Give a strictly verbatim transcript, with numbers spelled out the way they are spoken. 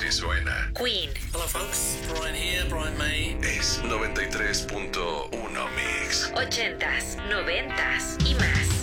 Así suena Queen. Hello folks, Brian here, Brian May. Es noventa y tres punto uno Mix. Ochentas, noventas y más.